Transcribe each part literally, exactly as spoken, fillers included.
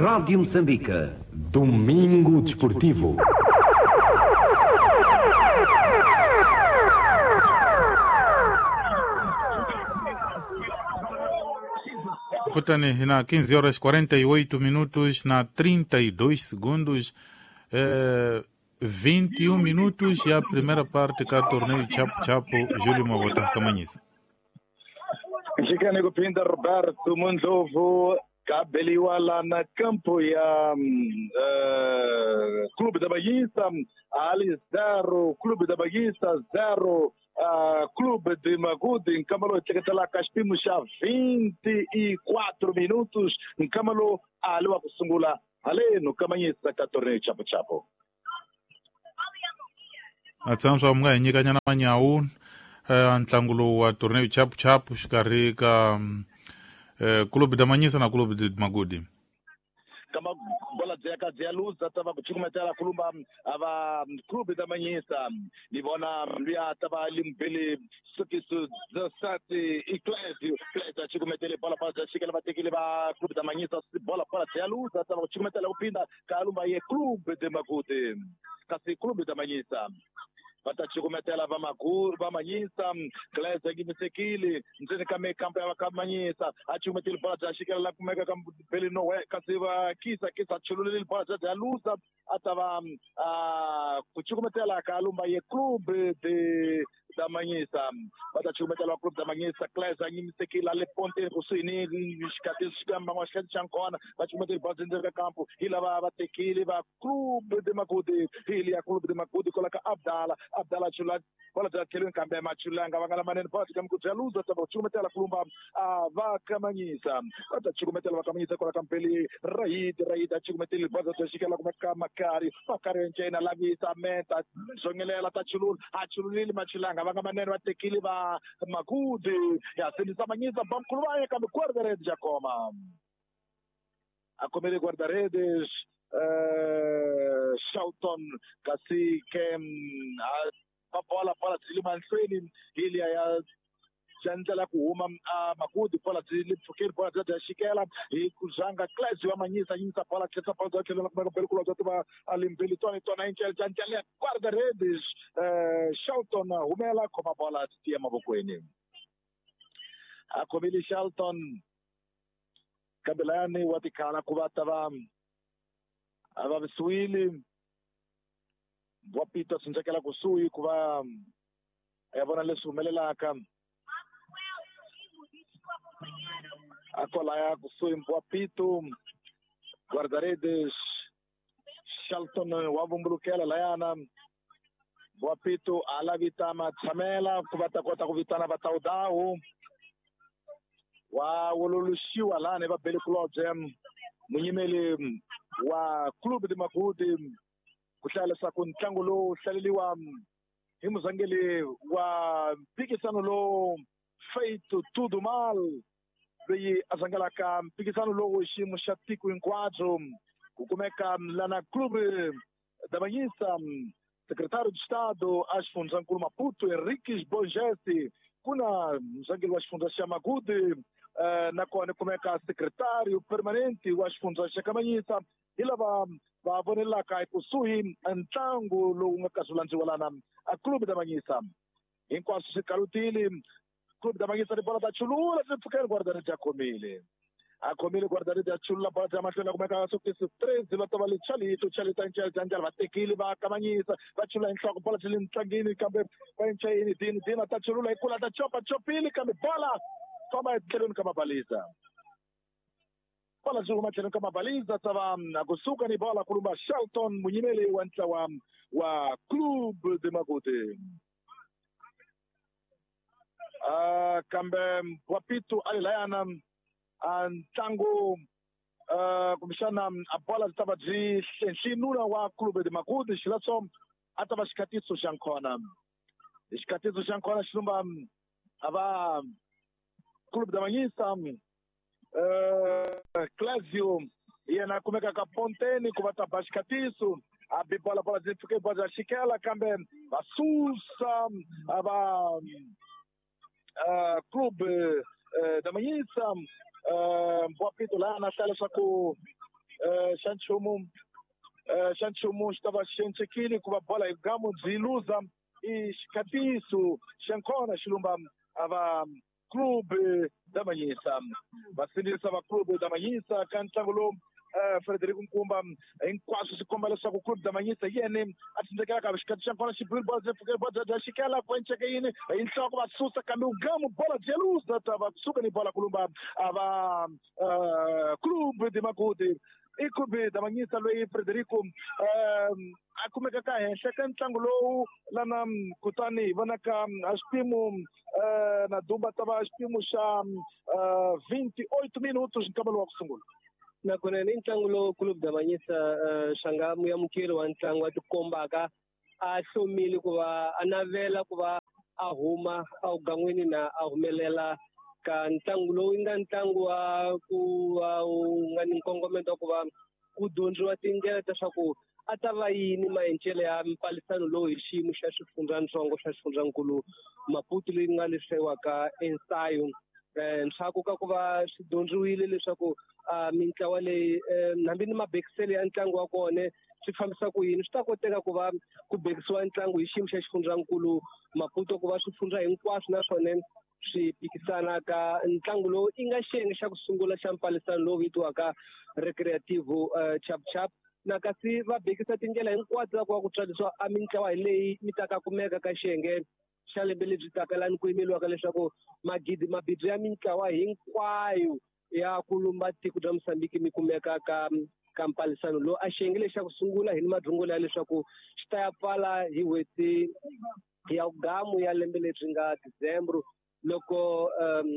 Rádio Moçambique. Domingo Desportivo. Kutani na quinze horas quarenta e oito minutos na trinta e dois segundos, eh, vinte e um minutos e a primeira parte cá torneio Chapo Chapo, Júlio Mavota Camanhisa. Chegando kupinda Roberto Mondovo kabeliwa lá na campo ya uh, Clube da Baguista, ali zero, Clube da Baguista zero, uh, Clube de Magude, em Camalo, chega lá, caspimos já vinte e quatro minutos, em Camalo, a lua kusungula, ali no Camanhista, que torneio Chapo Chapo. Atsamsa mga nyikanya na manyaun, ntlangulo wa torneio Chapo Chapo, shikarika Uh, Clube da Manyisa na Clube de Magudi. Kama bola zeka zia luz atava kuchukumetela kulumba ava Clube da Manyisa nivona mbia atava limpele sukisu zasati Eclésio Eclésio chukumetele bola para chikela batekele ba Clube da Manyisa bola para zia luz atava kuchukumetela upinda kalumba ye Clube de Magudi kasi Clube da Manyisa batachukumetela va Maguri va Manyisa Eclésio gimisekili nzeni kame kampo ya Manyisa achukumetele bola za shikela la kumeka kam beli no kasiva kisa kisa chululili bola za luza atava kuchukumetela kalumba ye Clube de da Manyisa batachukumetela Clube da Manyisa Eclésio gimisekili ale ponte kusini shikati shikamba mwashkati chankona bachukumetele bola nzeni kampo ila va batekili va Clube de Magudi ili ya Clube de Magudi kolaka Abdala Abdala chula bola za kelin kambe machulanga wangala manene bola kamkutia luza tabachukumetela kulumba va Kamanyisa batachukumetela Kamanyisa kola kampeli Raid Raid achukumetela bola za shikela kumeka Makari Makari nchena lavisa meta songelela tachulul achululili machulanga wanga manene watekili va Magudi ya seni Manyisa bamkulwaye kambe guarda rede Jacoma akomele guarda redes Uh, Shelton kasi ke uh, bola bola zilima nsweni ili ya jandela kuhuma uh, Magudi bola zilipfukiri bola za shikela ikuzanga Eclésio wa Manyisa yinsa bola kesa bola kela kumeka pelikulo zote alimpeli toni tona inchel jandela guarda redes uh, Shelton humela koma bola tia mabokweni akomili Shelton kabelani watikana kubatava ava visuili wapita sinjakela kusui kuva yavona leswi humelelaka akola ya kusui wapito guardaredes Shelton wavumbulukela layana wapito alavitama tshamela kuvata kota kuvitana vataudahu wa wololushiwa lane va beli kulobye munyimeli wa Clube de Magudi kuhlalisa ku ntlangu lowu hlaleliwa hi muzangeli wa mpikisano lowu Feito Tudo Mal leyi a zangelaka mpikisano lowu hi xiyimo xa tiko hinkwadzo ku kumeka lana Clube da Manyisa secretário de Estado a xifundzankulu Maputo Henriques Bongesi kuna mzangeli wa xifundza xa Magudi uh, nakona kumeka secretário permanente wa xifundza xa Kamanyisa hi lava va vonelaka ekusuhi ntlangu lowu nga kazulandziwa lana a Clube da Manyisa hinkwaswo swi kalutile Clube da Manyisa ni bola ta chulula swi pfukela guardarete ya khomile a khomile guardarete ya chulula bola ta mahlweni kumeka sukisi treze va tava le chalito chalita ncela janjala va tekile va Kamanyisa va chula enhloko bola ti le ntlangini kambe va enchayini dini dini ta chulula hi kula ta chopa chopile kambe bola famba etlhelweni ka mabaliza bola zwi huma tlhelweni ka mabaliza tava kusuka ni bola kulumba Shelton munyimeli wa ntlawa wa Clube de Magudi uh, kambe wapito alilayana ntlangu uh, kumishana bola zitava byi hlenhlinula wa Clube de Magudi xilaso a tava xikatiso xa nkona xikatiso xa nkona xilumba ava Clube da Manyisa uh, Eclésio yena kumeka ka ponteni ku va ta ba xikatiso a bibola bola byi pfuke bola bya xikela kambe va susa ava uh, Clube uh, da Manyisa uh, Boapito lana hlaya leswaku xa nchumu xa nchumu xi ta va xencekile ku va bola hi gamu byi luza i xikatiso xa nkona xi lumba a va Club da Manyisa vasindisa va Club da Manyisa ka ntlangu lowu Frederico Nkumba hinkwaswo swi komba leswaku Club da Manyisa yene a tsindzekaka xikati xa nkona xi bill bola bya xikela kwenceke yini hi nhloko va susa kambe ugamu bola bya luza ta va kusuka ni bola ku lumba a va Club de Maputo i Club da Manyisa loyi Frederico a kumekaka henhla ka ntlangu lowu lana kutani hi vonaka a xipimo na dumba ta va xipimo xa vinte-oito minutos nkambelo wa ku sungula nakona ni ntlangu lowu Club da Manyisa xanga muyamukeli wa ntlangu wa tikombaka a hlomile ku va a navela ku va a huma a ugan'wini na a humelela ka ntlangu lowu nga ntlangu wa ku va wu nga ni nkongometo wa ku va ku dyondziwa tindlela ta swa ku a ta va yini maendlelo ya mpalisano lowu hi xiyimo xa xifundzatsongo xa xifundzankulu Maputo leyi nga lesiwaka ensayo ntshaku ka ku va swi dyondziwile leswaku mitlawa leyi hambi ni mabekiselo ya ntlangu wa kona swi fambisa ku yini swi ta koteka ku va ku bekisiwa ntlangu hi xiyimo xa xifundzankulu Maputo ku va swi fundza hinkwaswo naswona swi pikisana ka ntlangu lowu i nga xiyenge xa ku sungula xa mpalisano lowu vitiwaka recreative chap chap na kasi va bekisa tindlela hinkwato ta ku va ku tsarisiwa a mitlawa hi leyi mi ta ka kumeka ka xiyenge xa lembe lebyi taka lani ku yimeliwaka leswaku magidi mabindzu ya mitlawa hinkwayo ya ku lumba tiko ra Mozambique mi kumeka ka ka mpalisano lowu a xiyenge lexi xa ku sungula hi ni madrungula ya leswaku xi ta ya pfala hi n'hweti ya gamu ya lembe lebyi nga December loko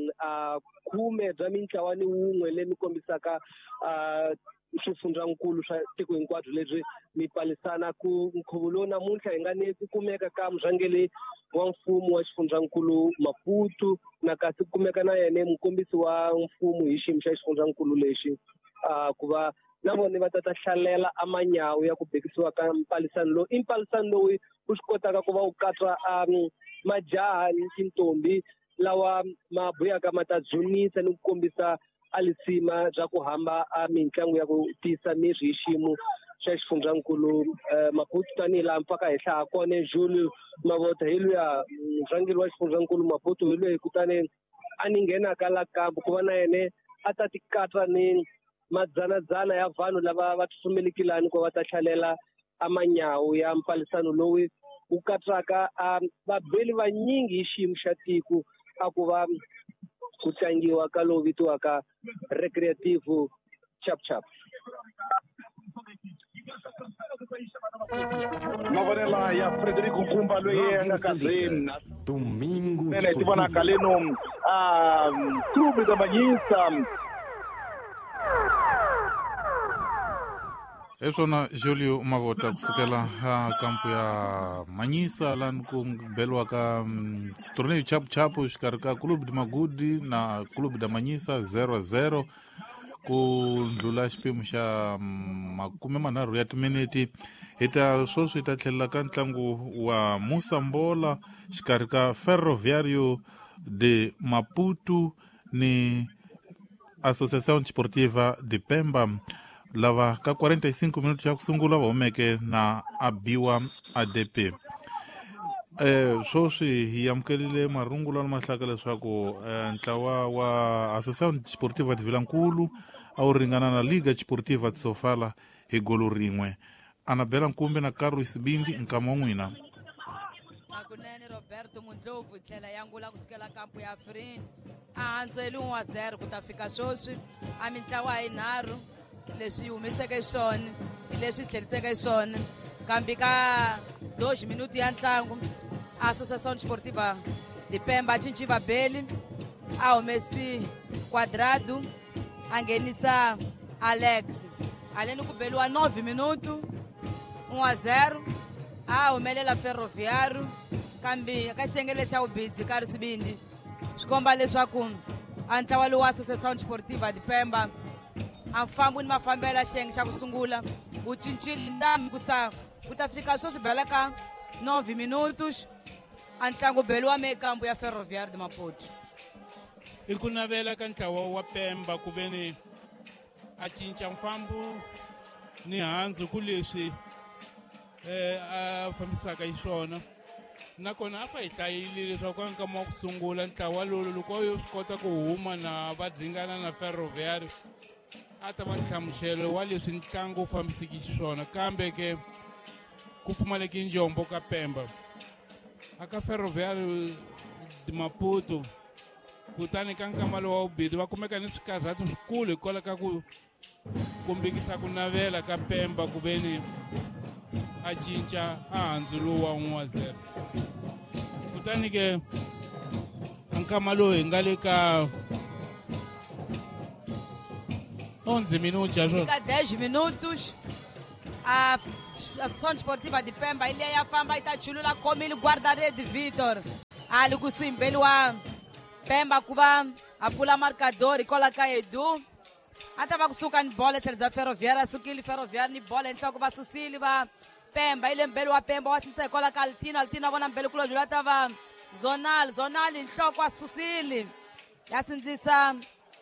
a khume bya mitlawa ni wun'we leyi mi kombisaka swifundzankulu swa tiko hinkwabyo lebyi mi palisana ku nkhuvo lowu namuntlha hi nga ni ku kumeka ka murhangeli wa mfumo wa xifundzankulu Maputo na kasi ku kumeka na yena mukombisi wa mfumo hi xiyimo xa xifundzankulu lexi ku va na vona va ta ta hlalela amanyawu ya ku bekisiwa ka mpalisano lowu i mpalisano lowu u swi kotaka ku va u katsa majaha ni tintombi lawa ma boyaka ma ta dzunisa ni ku kombisa alisima bya ku hamba a mitlangu ya ku tisa miri hi xiyimo xa xifundzankulu Maputo tanihi laha mpfaka henhla ha kona Julio Mavota hi luya murhangeri wa xifundzankulu Maputo hi loyi kutani a ni nghenaka la kampo ku va na yena a ta ti katsa ni madzanadzana ya vanhu lava va tsumelekilani ku va ta hlalela amanyawu ya mpalisano lowu wu katsaka vabeli vanyingi hi xiyimo xa tiko a ku va ku tlangiwa ka lowu vitiwaka recreative chap chap mavonela ya Frederico Nkumba loyi a nga kazeni Domingo nene ti vonaka leno Club da Manyisa eswona Julio Mavota kusukela ha kampu ya Manyisa lani ku beliwa ka um, torneio chapu chapu xikarhi ka Club de Magudi na Club da Manyisa zero a zero ku ndlula xipimo xa makume manharhu ya timiniti hi ta swoswi hi ta tlhelela ka ntlangu wa Musambola xikarhi ka Ferroviário de Maputo ni Associação Desportiva de Pemba lava ka quarenta e cinco minutos ya ku sungula va humeke na Abiwa A D P eh swoswi hi amukelile marungula ni mahlaka leswaku ntlawa wa Associação Desportiva de Vilankulu a wu ringana na Liga Desportiva de Sofala hi golo rin'we Anabela Nkumbi na Carlos Bindi nkama n'wina Akunene Roberto Mundlovu tlhela yangula kusukela kampu ya Free a hantseli one a zero ku ta fika swoswi a mitlawa yinharhu leswi humeseke swona leswi tlheliseke swona kambi ka dois minutos ya ntlangu Associação Desportiva de Pemba a cinci vabeli a humesi Quadrado a nghenisa Alex aleni ku beliwa nove minutos one a zero a humelela Ferroviário kambi ka xiyengele xa vubidzi Carlos Bindi swi komba leswaku a ntlawa lowu wa Associação Desportiva de Pemba a mfambo ni mafambelo ya xiyenge xa ku sungula wu cincile ndhambi kusa ku ta fika sweswi bela ka nove minutos a ntlangu beliwa mekampu ya Ferroviário de Maputo i ku navela ka ntlawa wa Pemba ku veni a cinca mfambo ni handzu ku leswi eh a fambisaka hi swona nakona a fa hi hlayile leswaku ka nkama wa ku sungula ntlawa lowu loko yo swi kota ku huma na va dzingana na Ferroviário a ta va nhlamuselo wa leswi ntlangu wu fambisiki xiswona kambe ke ku pfumaleki njombo ka Pemba aka Ferroviário de Maputo kutani ka nkama lowu wa vumbirhi va kumeka ni swikazati swikulu hikwalaho ka ku kombekisa ku navela ka Pemba ku veni a cinca a handzu lowu wa n'we wa zero kutani ke nkama lowu hi nga le ka onze minutos já fica dez minutos a Associação Desportiva de Pemba ile ya famba itachulula komile guarda-rede Vitor ali kusimbeli wa Pemba kuva a pula marcador e coloca Edu atava kusuka ni bola tlhela Ferroviário asukile Ferroviário ni bola enhloko va susile va Pemba ile mbeli wa Pemba wa sinisa ikola ka Altino Altino vona mbeli kulo dlula tava Zonal Zonal enhloko wa susile ya sindzisa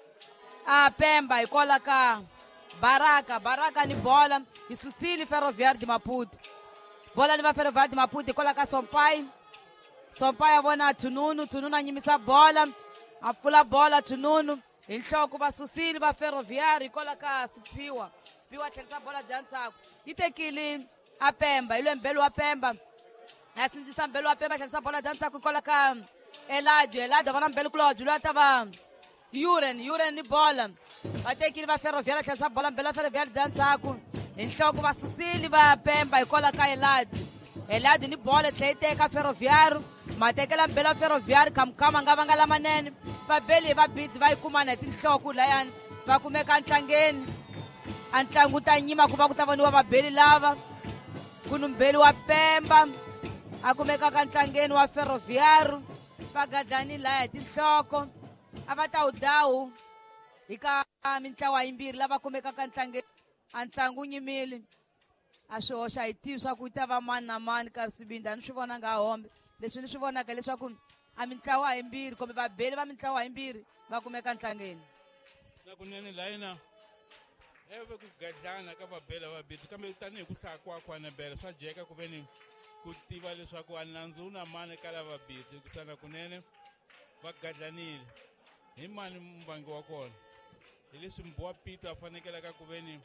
a Pemba ikola ka Baraka Baraka ni bola isusile Ferroviário de Maputo bola ni va Ferroviário de Maputo ikola ka Sompai Sompai avona Tununu Tununu anyimisa bola a pfula bola Tununu enhloko va susile va Ferroviário ikola ka Sipiwa Sipiwa tlherisa bola dyantsako yi tekile a Pemba ile mbeli wa Pemba ya sindzisa mbeli wa Pemba tlherisa bola dyantsako ikola ka Eladio Eladio vona mbeli kulo dlula tava Yuren Yuren ni bola va tekile va Ferroviário tlherisa bola mbeli wa Ferroviário dyantsako enhloko va susile va Pemba ikola ka Eladio Eladio ni bola tlhe teka Ferroviário matekela mbeli wa Ferroviário kamkama nga va nga lamanene vabeli va bidzi va yi kuma na tinhloko layani va kumeka ntlangeni a ntlangu ta nyima ku va ku ta voniwa vabeli lava ku ni mbeli wa Pemba a kumeka ka ntlangeni wa Ferroviário va gadlani laya hi tinhloko a va ta wu dawu hi ka mintlawa yimbirhi lava kumeka ka ntlangeni a ntlangu nyimile a swi hoxa hi tivi swa ku yi ta va mani na mani karhi swibinda ni swi vona nga hombe leswi ni swi vonaka leswaku a mintlawa yimbirhi kumbe vabeli va mintlawa yimbirhi va kumeka ntlangeni na kunene layina eve ku gadlana ka vabeli vabirhi kambe tanihi ku hlaya kwakwana bele swa jeka ku veni ku tiva leswaku a nandzu wu na mani ka lava vabirhi kusana kunene va gadlanile hi mani mumbangi wa kona hi leswi mbowa Peter a fanekelaka ku veni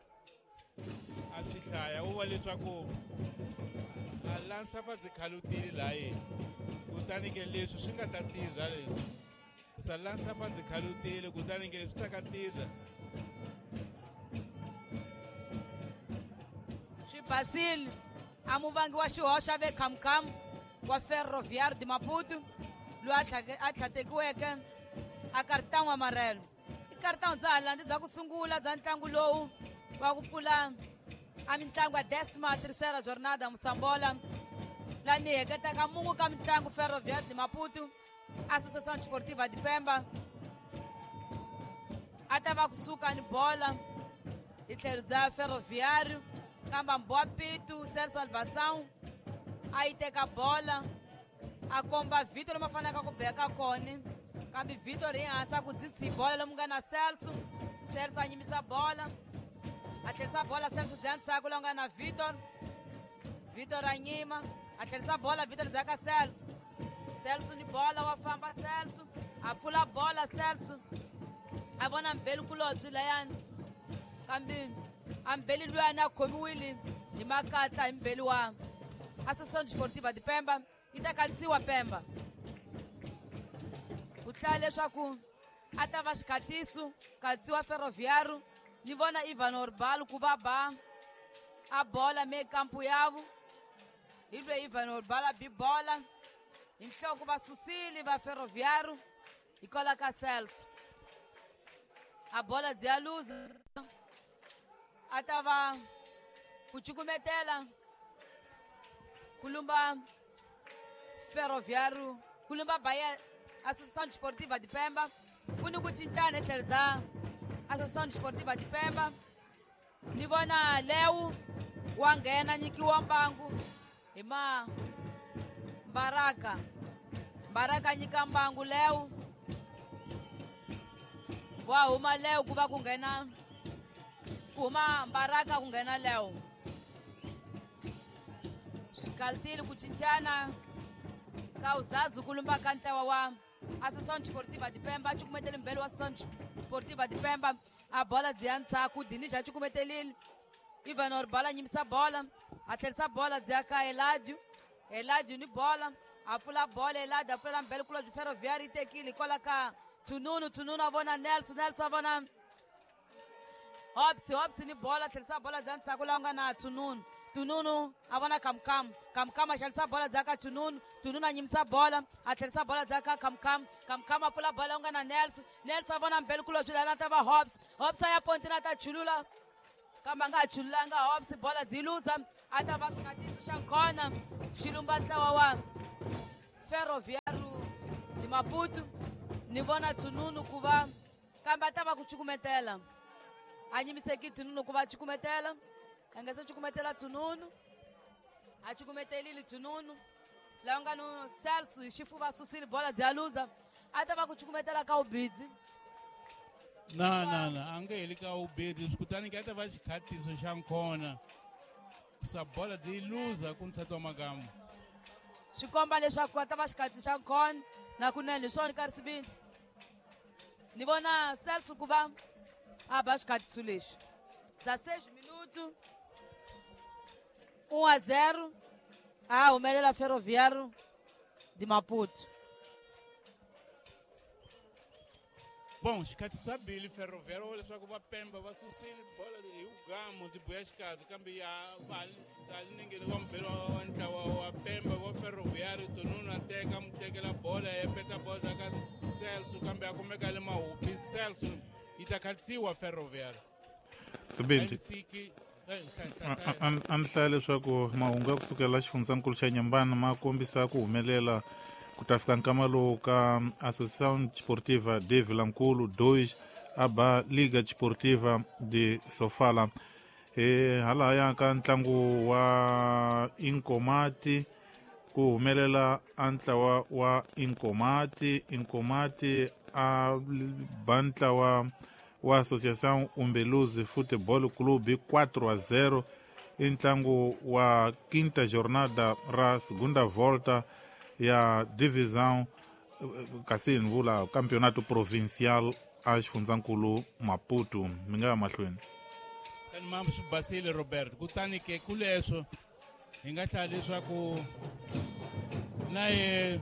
a swi hlaya wu va leswaku a lansa va dzikhalutile layi kutani ke leswi swi nga ta tirha leswi kusa lansa va dzikhalutile kutani ke leswi ta ka tirha swi basile a muvangi wa xihoxa ve khamkham wa Ferroviário de Maputo loyi a tlhatekiweke a Cartão Amarelo i Cartão bya halandi bya ku sungula bya ntlangu lowu wa ku pfula a mitlangu ya décima terceira jornada Musambola la ni heketaka mungu ka mitlangu Ferroviário de Maputo Associação Desportiva de Pemba a ta va kusuka ni bola hi tlhelo bya Ferroviário kamba Mboa Pitu Sérgio Salvação a yi teka bola a komba Vitor ma fanaka ku beka koni kambe Vitor hi hansi ku dzitsi bola lomu nga na Celso Celso a nyimisa bola a tlherisa bola Celso dyantsako lomu nga na Vitor Vitor a nyima a tlherisa bola Vitor dzaka Celso Celso ni bola wa famba Celso a pfula bola Celso a vona mbeli kulobye layani kambe a mbeli luyani a khomiwile hi makatla hi mbeli wa Associação Desportiva de Pemba yi ta katsiwa Pemba ku hlaya leswaku a ta va xikatiso katsiwa Ferroviário ni vona Ivan Orbalo ku va ba a bola me kampu yavo hi lwe Ivan Orbalo a bi bola hi nhloko va susile va Ferroviário hi kola ka Celso a bola bya luza a ta va ku cukumetela ku lumba Ferroviário ku lumba Bahia Associação Desportiva de Pemba ku ni ku cincana etlhelo bya Associação Desportiva de Pemba ni vona Leu wa nghena nyikiwa mbangu hi ma Baraka Baraka nyika mbangu Leu wa huma Leu ku va ku nghena kuma Mbaraka ku nghena Leo. Xikaltile ku cincana ka uzazi ku lumba ka ntlawa wa Associação Desportiva de Pemba, a cumetele mbele wa Associação Desportiva de Pemba, a bola dzia ntshaku Dinisha a cumetelile. Ivan Orbala nyimisa bola, a tlherisa bola dzia ka Eladio, Eladio ni bola, a pfula bola Eladio, a pfula mbele kulo de Ferroviário itekile kola ka Tununu, Tununu a vona Nelson, Nelson a vona Hopsi, Hopsi ni bola, a tlherisa bola dzia ntshaku la nga na Tununu. Tununu avona Kamkam, Kamkam a tlherisa bola dzaka Tununu, Tununu a nyimisa bola, a tlherisa bola dzaka Kamkam, Kamkam a pfula bola nga na Nelson, Nelson a vona mbele kulo swilana tava Hops, Hops a ya pontina ta chulula, kamba nga chululanga Hops bola dziluza, a tava xikatiso xa nkona, xilumba ntlawa wa Ferroviário de Maputo, ni vona Tununu ku va, kamba a tava ku cukumetela, a nyimiseki Tununu ku va cukumetela, a nga se cukumetela Tununu, a cukumetelile Tununu, la nga no Celso xifuva susile bola dzialuza, a tava ku cukumetela ka Ubidzi. Na na na a nge heli ka Ubidzi kutani ke a tava xikatiso xa nkona sa bola dziluza ku ntshato magamu. Swi komba leswaku a tava xikatiso xa nkona na kunene swona Karisibini. Ni vona Celso ku va a ba xikatiso lexi. dezesseis minutos, um a zero, a humelela Ferroviário de Maputo. Bom, xikati sabile Ferroviário olha só que va Pemba va susile bola hi ugamo ti buya xikati kambe ya vali tali ningeni wa mbelo wa ntlawa wa Pemba wa Ferroviário Tununu a teka mutekela bola ya peta bola ka Celso kambe a kumeka le mahupi Celso itakhatsiwa Ferroviário. Sibindi a ni hlaya leswaku mahungu ya kusukela xifundzankulu xa Nyambani ma kombisa ku humelela ku ta fika nkama lowu ka Associação Desportiva de Vilankulu dois a ba Liga Desportiva de Sofala. E halaya ka ntlangu wa Inkomati ku humelela a ntlawa wa Inkomati Inkomati a ba ntlawa wa Associação Umbeluzi Futebol Clube quatro a zero em ntlangu wa quinta jornada ra segunda volta ya divisão kasini vula campeonato provincial a xifundzankulu Maputo. Mi nga ya mahlweni. Tani mama Basile Roberto kutani ke kuleswo hi nga hlaya leswaku na ye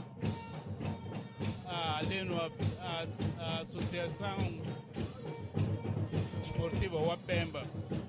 a leno a Associação Desportiva wa Pemba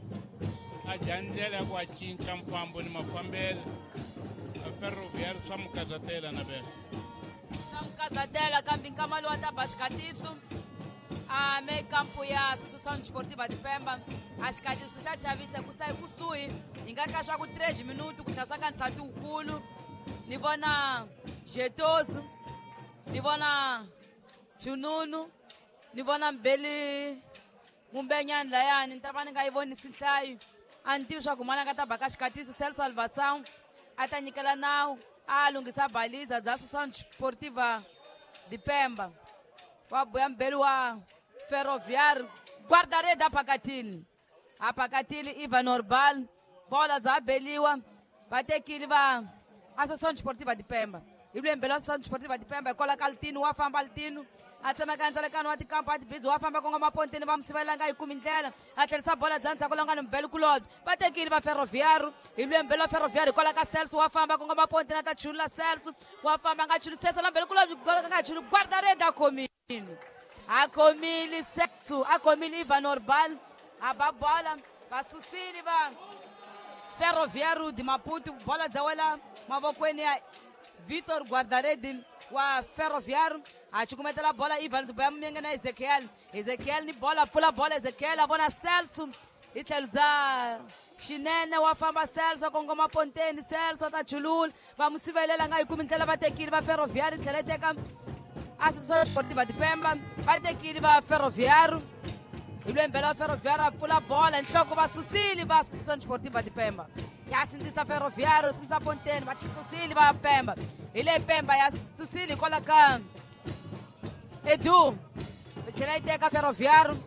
a jandela ya ku a cinca mfambo ni mafambele a Ferroviário swa mukazatela na bela swa mukazatela kambe nkama lowu a ta ba xikatiso a me campo ya Associação Desportiva de Pemba a xikatiso xa chavisa ku sayi kusuhi hi nga ka swa ku três minutos ku tlhasa ka ntsati wukulu ni vona Jetoso ni vona Tununu ni vona Mbeli mumbenyani layani ni ta va ni nga yi vonisi nhlayo a ni tivi swa ku mani a nga ta ba ka xikatiso Celso Salvação a ta nyikela nawu a lunghisa baliza bya Associação Desportiva de Pemba wa buya Mbeli wa Ferroviário guarda-rede a pakatini a pakatini Ivan Orbal bola bya beliwa vatekile va Associação Desportiva de Pemba ivi Mbeli wa Associação Desportiva de Pemba ikola ka Altino wa famba Altino a tsemeka ndzelekani wa tikampa tibidzi wa famba konga maponteni va musivelela nga yi kumi ndlela a tlherisa bola bya ntshaku la nga ni Mbeli kulobye va tekile va Ferroviário ivi Mbeli wa Ferroviário ikola ka Celso wa famba konga maponteni a ta chulula Celso wa famba nga chulisesa la Mbeli kulobye kola ka nga chulu guarda-rede a khomile a khomile Celso a khomile Ivan Orbal a ba bola va susile va Ferroviário de Maputo bola bya wela mavokweni ya Vitor guarda-rede wa Ferroviário a cukumetela bola Ivan boya mumenge na Ezequiel Ezequiel ni bola pfula bola Ezequiel a vona Celso i tlhelo bya xinene wa famba Celso a kongoma ponteni Celso a ta chulula va mu sivelela nga yi kumi ndlela va tekile va Ferroviário i tlhela i teka Associação Desportiva de Pemba va tekile va Ferroviário ivi Mbeli wa Ferroviário a pfula bola nhloko va susile va Associação Desportiva de Pemba ya sindzisa Ferroviário sindzisa ponteni va susile va Pemba hi le Pemba ya susile kola ka Edu tlhela yi teka Ferroviário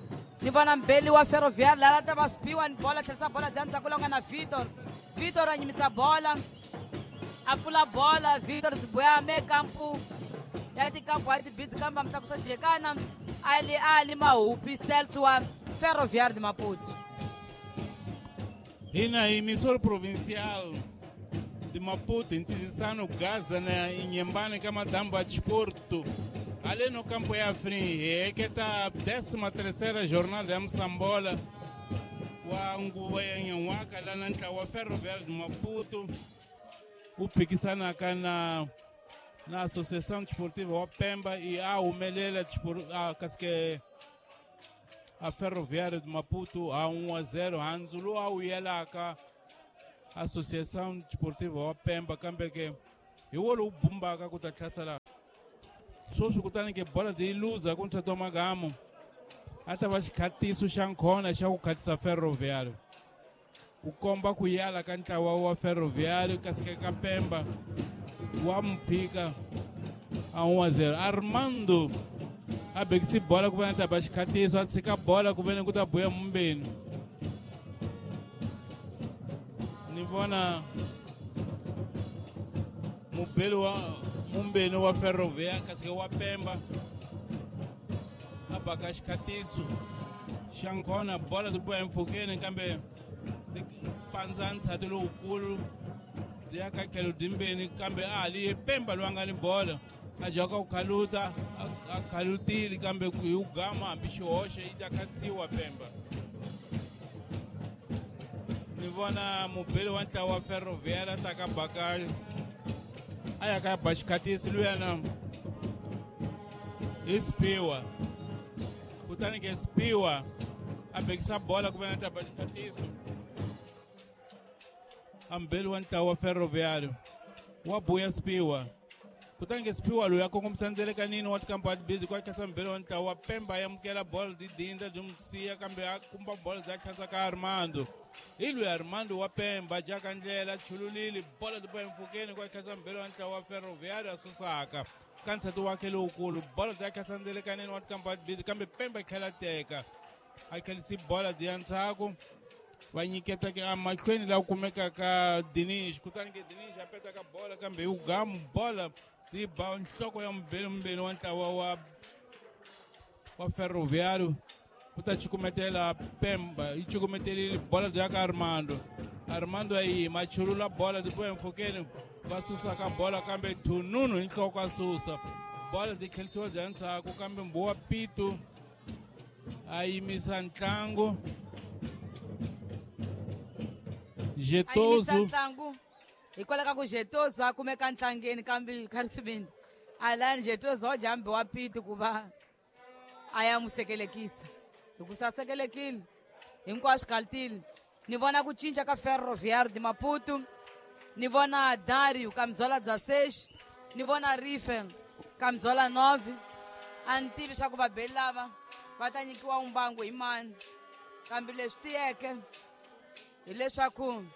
ni vona mbeli wa Ferroviário la ta va spiwa ni bola tlherisa bola dzanza ku longa na Vitor Vitor a nyimisa bola a pfula bola Vitor dziboya me kampu ya ti kampu a ti bidzi kampa mtlakusa jekana ali ali mahupi Celso wa Ferroviário de Maputo. E na emissora provincial de Maputo, interessando Gaza na Inhambane kama damba desporto. Ali no campo é a frente, é que está a décima terceira jornada de Moçambola. O Anguia em Waka, lá na Antawa Ferroviário de Maputo. O Piquissana cá na, na Associação Desportiva Wapemba e a Umelela a Casque a Ferroviário de Maputo a um a zero. Anzulu a Uielaka, Associação Desportiva Wapemba, Cambeke. E o Olu Bumba Kakuta Chassala. Só se kutani que bola de ilusa contra Tomagamo. Até vai ficar isso chancona, já o catisa Ferroviário. O comba kuyala canta o Ferroviário, casque Capemba. O Ampica a um a zero. Armando. A Bexi bola que vai até baixo catiço, a seca bola que vem com a boia Mumbeno. Nivona Mubelo Mumbeno wa Ferroviário, casque o Apemba. Abacaxi catiço. Chancona, bola do boia Mfukene, cambe. Panzan, Satelo, Kulu. Zeka Kelo Dimbeni, cambe ali, Pemba, Luangani bola. A joga o Kaluta, a Kaluti, cambe o Gama, bicho Oxe, e da Katsiwa Pemba. Nivona Mubelo anta wa Ferroviário, ataca Bacari. Aí acaba Bashkatis, Luana. Espiwa. Putani que espiwa. A Bexa bola que vai anta Bashkatis. Ambelo anta wa Ferroviário. O Abuia espiwa. Putani que espiwa, Luia, como Sanzele Canino, o campo de bicho, qualquer Sambelo anta wa Pemba, e a bola de Dinda, de um Cia, cambiar com a bola da Casa Armando. Ele Armando wa Pemba, Jacangela, Chululili, bola do Boia Mfukene, qualquer Sambelo anta wa Ferroviário, a Susaka. Cansa do aquele oculo, bola da Casa Sanzele Canino, o campo de bicho, cambiar Pemba e Kalateca. Aquele se bola de Antago. Vai niqueta que a Malquene lá o comeca com Diniz, Kutani que Diniz aperta com a bola, cambiar o Gamo, bola. Se ba um choco é um belo um belo anta wa wa Ferroviário. Puta te cometer lá Pemba e te cometer ele bola de Armando. Armando aí, mas tirou a bola depois enfoquei, vai sussa com a bola, cambia tununo em com a sussa. Bola de aquele seu jantar, com cambia boa pito. Aí Misantango. Jetoso. Aí Misantango. E colega com Jetoso, a comer cantangeni, cambi carcibindo. Alani Jetoso, hoje ambe wa pito kuba. Aí a musekelekisa. Ikusasekelekile. Inquas kaltil. Nivona kuchinja ka Ferroviário de Maputo. Nivona Dário, camisola dezesseis. Nivona Rifen, camisola nove. Antibi chakuba belava. Vatanyikiwa umbangu imani. Kambile stieke. Ile shaku.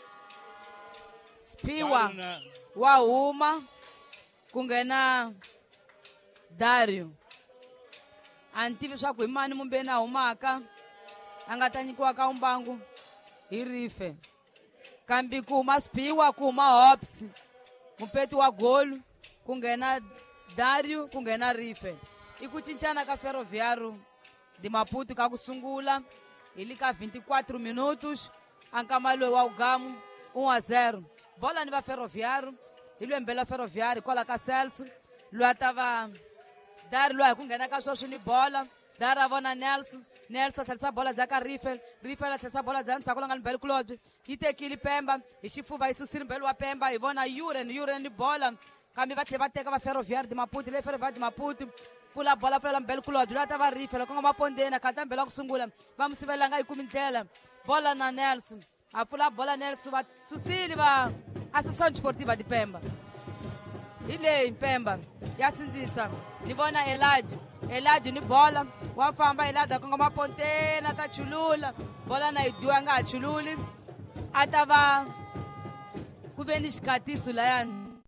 Spiwa wa uma kungena Dário. Antibi shaku imani mumbena umaka. Angatanyikiwa ka umbangu irife. Kambi kuma Spiwa kuma Ops. Mupeti wa golo kungena Dário kungena Rife. Ikuchinchana ka Ferroviário de Maputo ka kusungula ili ka vinte e quatro minutos ankamalwe wa Ugamo um a zero. Bola ni va Ferroviário, ele embela Ferroviário, cola ka Celso, lua tava Dário lua kungena ka shoshu ni bola, Dário avona Nelson, Nelson tlatsa bola za ka Rife, Rife la tlatsa bola za ntsa kolanga mbele Claude, itekili Pemba, ixifuva isusiri mbele wa Pemba, ivona Yuren, Yuren ni bola, kambi va tle va teka va Ferroviário de Maputo, le Ferroviário de Maputo. Fula bola fula mbele Claude, lua tava Rife, la konga mapondena, kata mbele kusungula, vamos sivela ngai kumindlela, bola na Nelson. A fula bola Nelson va susiri va Associação Desportiva de Pemba. Ile em Pemba, yasinzisa. Nivona Eladio, Eladio ni bola, wafamba Eladio konga mapontena ta chulula, bola na iduanga chululi. Atava kuveni shikatisu layani.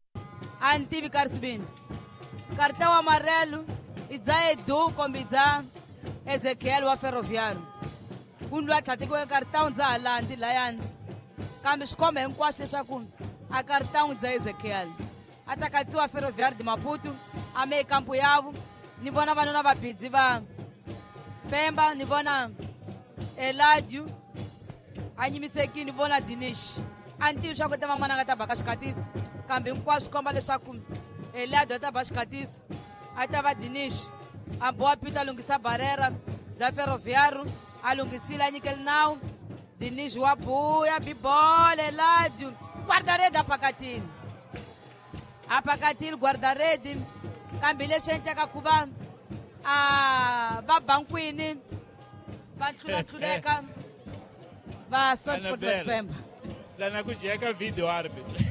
Antibi Carcibindo. Cartão amarelo, Idza Edu, como Idza, Ezekiel wa Ferroviário ku lwa tlhatikiwe kartão dza halandi layani kambe swi komba hinkwaswo leswaku a kartão dza Ezekiel a ta katsiwa Ferroviário de Maputo a me campo yavo ni vona vanuna vabhidzi va Pemba ni vona Eladio a nyimisekini ni vona Dinish a ni tivi swa ku ta van'wana nga ta baka xikatiso kambe hinkwaswo swi komba leswaku Eladio a ta ba xikatiso a ta va Dinish a boha Peter a lunghisa barera dza Ferroviário a lunghisile a nyikele nawu Dinish wa buya bibole Eladio guarda-rede a pakatini a pakatini guarda-rede kambe leswi endleka ku va a va bankwini va tlulatluleka va Sonsport va Pemba lana ku jeka video arbit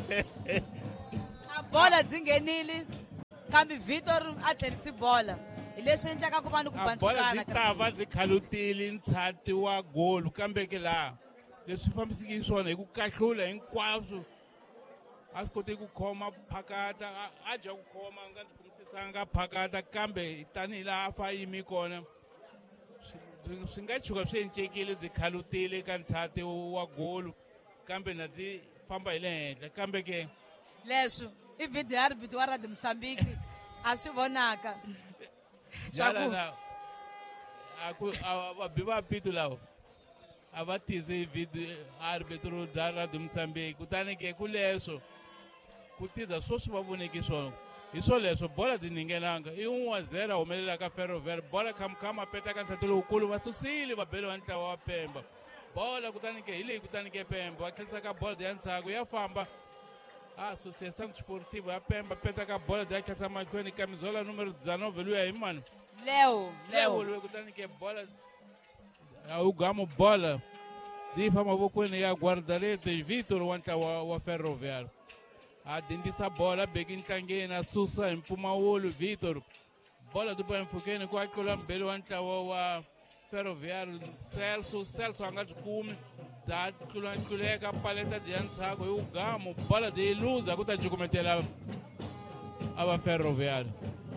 a bola dzi nghenile kambe Vitor a tlherisi bola hi leswi endleka ku va ni ku bola bandzukana byi ta va byi khalutile ntsati wa golu kambe ke laha leswi fambisiki swona hi ku kahlula hinkwaswo a swi koti ku khoma phakata a- a dya ku khoma a nga tikumisisanga phakata kambe tanihi laha a fa yimi kona swi- swi- swi nga chuka swi encekile byi khalutile ka ntsati wa golu kambe na byi famba hi le henhla kambe ke leswo i video arbit wa Radio Mozambique a swi vonaka jala Swaku- na a ku a vabi va pito lawa a va tise hi video arbitro bya Radio Mozambique kutani ke ku leswo ku tiza swo swi va voneki swona hi swo leswo bola byi ningelanga i un wa zero a humelela ka Ferroviário bola khamkhama a peta ka ntsati lowukulu va susile vabeli va ntlawa wa Pemba bola kutani ke hi leyi kutani ke Pemba va tlherisa ka bola ya ntsako ya famba a Associação Desportiva ya Pemba peta ka bola ya tlherisa mahlweni kamizola numero dezanove luya hi mani Leo Leo Leo loyi kutani ke bola a ugamo bola byi famba mavokweni ya guarda-rete Vitor wa ntlawa wa Ferroviário a dindisa bola beki ntlangeni a susa hi mpfumawulo Vitor bola ti boha empfhukeni ku atlula mbheli wa ntlawa wa Ferroviário Celso Celso a nga byi kumi bya tlulatluleka paleta byi ya ntsako hi ugamo bola byi yi luza ku ta cukumetela a va Ferroviário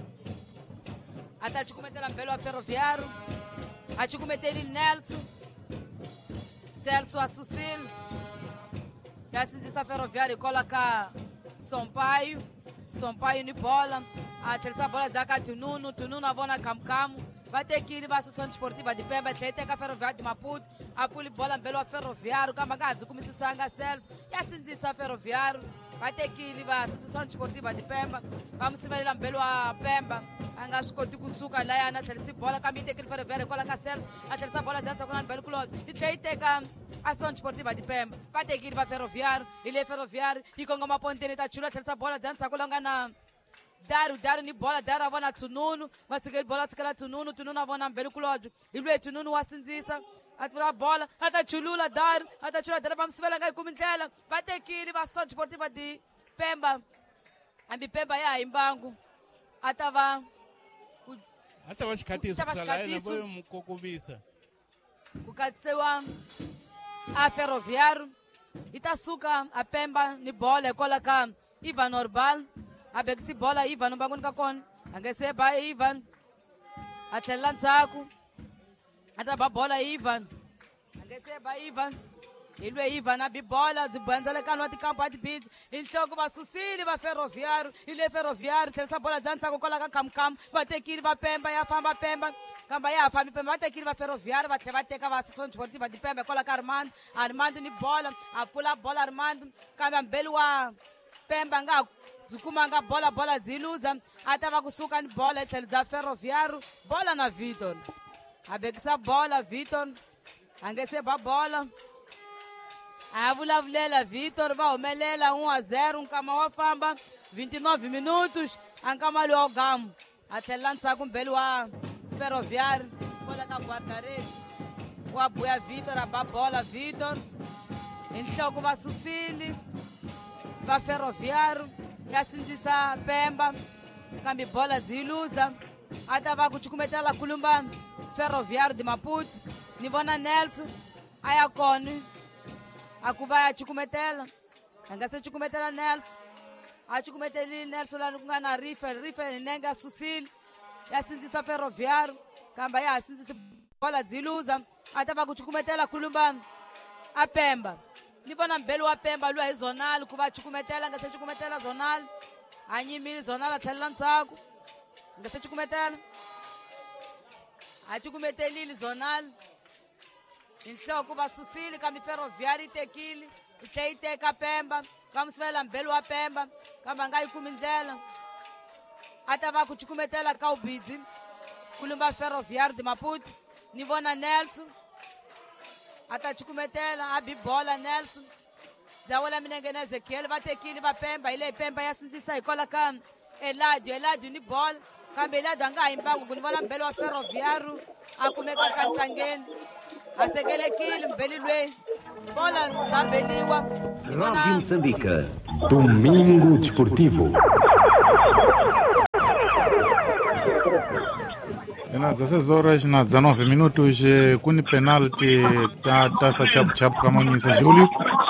a ta cukumetela mbhelo wa Ferroviário a cukumeteli Nelson Celso a susile ya sindzisa Ferroviário hi kola ka Sampaio Sampaio ni bola a tlherisa bola dza ka Tununu Tununu a vona khamukhamu va tekile va Associação Desportiva de Pemba tlhela yi teka Ferroviário de Maputo a pfuli bola mbhelo wa Ferroviário kambe a nga ha byi kumisisanga Celso ya sindzisa Ferroviário va tekile va Associação Desportiva de Pemba va n'wi sivelela mbhelo wa Pemba a nga swi koti kusuka layani a tlherisi bola kambe yi tekile Ferroviário hikwalaho ka Celso a tlherisa bola dya ntsako na mbhelo kulobye yi tlhela yi teka Associação Desportiva de Pemba va tekile va Ferroviário hi le Ferroviário yi kongoma ponteni ta chula a tlherisa bola dya ntsako la nga na Daru Daru ni bola Daru a vona Tununu va tshikeli bola a tshikela Tununu Tununu a vona mbhelo kulobye hi lweyi Tununu wa sindzisa a tivula bola a ta chulula Daru a ta chula Daru va n'wi sivela nga yi kumi ndlela va tekile va Associação Desportiva de Pemba hambi Pemba ya ha hi mbangu a ta va ku- a ta va xikhatisi Ta va kusala yena xikhatisi. vo n'wi kokuvisa ku katsiwa a Ferroviário yi ta suka a Pemba ni bola hikwalaho ka Ivan Orbal a bekisi bola Ivan mbangwini ka kona a nge se ba Ivan a tlhelela ndzhaku a ta ba bola Ivan a nge se ba Ivan hi lweyi Ivan a bi bola byi bandzelekani wa tikampo a tibidzi hi nhloko va susile va Ferroviário hi le Ferroviário tlherisa bola bya ntsako hikwalaho ka khamukhamu va tekile va Pemba ya famba Pemba kambe ya ha fambi Pemba va tekile va Ferroviário va tlhela va teka va Associação Desportiva de Pemba hikwalaho ka Armando Armando ni bola a pfula bola Armando kambe mbheli wa Pemba a nga ha byi kumanga bola bola byi luza a ta va kusuka ni bola etlhelo bya Ferroviário bola na Vitor a bekisa bola Vitor a nge se ba bola a ya vulavulela Vitor va humelela um a zero nkama wa famba vinte e nove minutos a nkama lowu wa ugamo a tlhelela ntshaku mbheli wa Ferroviário kola ka guarda-rede wa buya Vitor a ba bola Vitor hi nhloko va susile va Ferroviário ya sindzisa Pemba kambe bola byi yi luza a ta va ku cukumetela khulumba Ferroviário de Maputo ni vona Nelson a ya kona a ku va ya cukumetela a nga se cukumetela Nelson a cukumeteli Nelson lani ku nga na Rifer Rifer hi nenge a susile ya sindzisa Ferroviário kamba ya sindzisi bola dziluza atava kuchukumetela khulumba a Pemba ni vona mbheli wa Pemba luwa hi zonal ku va chukumetela nga se chukumetela zonal anyimile zonal a tlhelela ndzhaku nga se chukumetela a chukumetelile zonal inhloko va susile kambe Ferroviária itekile i tlhe yi teka Pemba va n'wi sivela mbheli wa Pemba kambe a nga yi kumi ndlela a ta va ku chukumetela ka ubidzi khulumba Ferroviária de Maputo ni vona Nelson a ta chukumetela a bibola Nelson dzawela minenge na Ezekiel va tekile va Pemba ile Pemba ya sindzisa hikola ka Eladio Eladio ni bola kambe Eladio a nga ha yimbangu ku ni vona mbheli wa Ferroviária a kumeka ka ntlangeni a sekelekile mbheli lweyi bola bya beliwa Rádio Moçambique, Domingo Desportivo. Ena dezesseis horas na dezenove minutos kuni penalti ta Taça Chapu-Chapu Camões Júlio.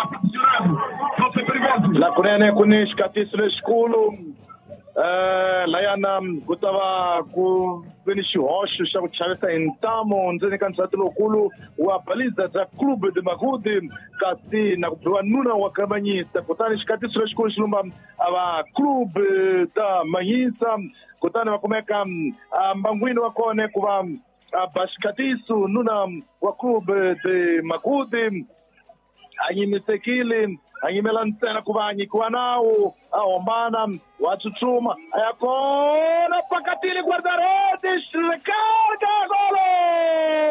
La kunene kuni xikatisi lexikulu eh layana ku ta va ku ve ni xihoxo xa ku chavisa hi ntamu ndzeni ka nsati lowukulu wa baliza bya Clube de Maputo kasi na ku biwa nuna wa Camões kutani xikatisi lexikulu xi lumba a va Clube ta Manyisa kutani va kumeka mbangwini wa kona ku va ba xikatiso nuna wa Clube de Maputo a yimisekile a yimela ntsena ku va a nyikiwa nawu a hombana wa tsutsuma a ya kona pakatile guarda rete ricarga golo